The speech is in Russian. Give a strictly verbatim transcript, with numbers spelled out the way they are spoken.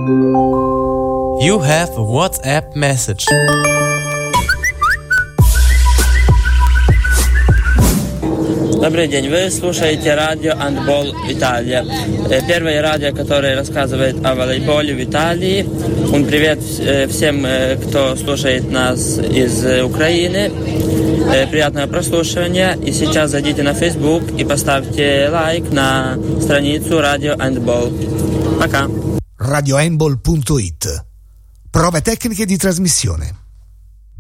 You have a WhatsApp message. Добрый день, вы слушаете радио «Handball Италия». Первое радио, которое рассказывает о волейболе в Италии. Un привет всем, кто слушает нас из Украины. Приятного прослушивания. И сейчас зайдите на Facebook и поставьте лайк на страницу радио Handball. Пока. radio handball punto it. Prove tecniche di trasmissione.